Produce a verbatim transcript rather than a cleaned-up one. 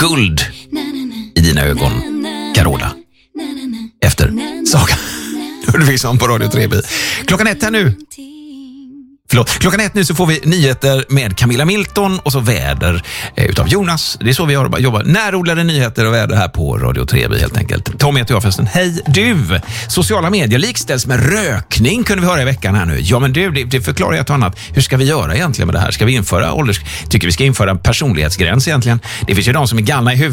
guld i dina ögon, Carola. Efter Saga Ulriksson på Radio tre B. Klockan ett här nu. Förlåt. Klockan ett nu så får vi nyheter med Camilla Milton och så väder eh, utav Jonas. Det är så vi jobbar. jobbar. Närodlade nyheter och väder här på Radio tre B helt enkelt. Tom heter jag förresten. Hej du! Sociala medier likställs med rökning kunde vi höra i veckan här nu. Ja men du, det, det förklarar jag ett annat. Hur ska vi göra egentligen med det här? Ska vi införa ålders... Tycker vi ska införa en personlighetsgräns egentligen? Det finns ju de som är galna i huvudet.